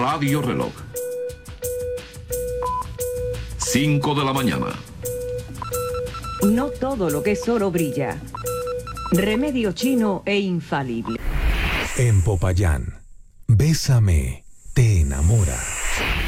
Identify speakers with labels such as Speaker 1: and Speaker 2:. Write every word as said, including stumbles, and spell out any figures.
Speaker 1: Radio Reloj. cinco de la mañana.
Speaker 2: No todo lo que es oro brilla. Remedio chino e infalible.
Speaker 3: En Popayán, Bésame, te enamora.